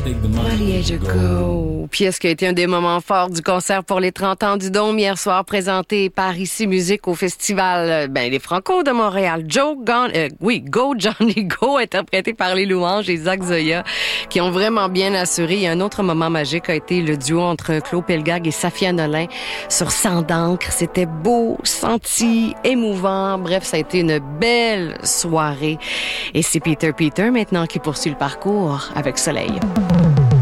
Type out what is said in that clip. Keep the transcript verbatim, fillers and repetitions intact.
Money Age Go. Pièce qui a été un des moments forts du concert pour les trente ans du Dôme hier soir, présenté par Ici Musique au festival ben, Les Franco de Montréal. Joe Gon, euh, oui, Go Johnny Go, interprété par les Louanges et Zach Zoya, qui ont vraiment bien assuré. Et un autre moment magique a été le duo entre Claude Pelgag et Safia Nolin sur Sang d'encre. C'était beau, senti, émouvant. Bref, ça a été une belle soirée. Et c'est Peter Peter maintenant qui poursuit le parcours avec Soleil.